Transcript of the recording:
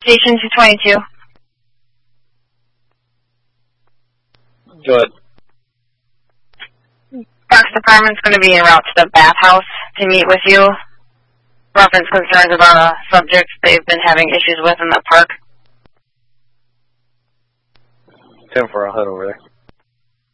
Station 222. Go ahead. Parks Department's going to be en route to the bathhouse to meet with you. Reference concerns about a subject they've been having issues with in the park. 10-4, I'll head over there.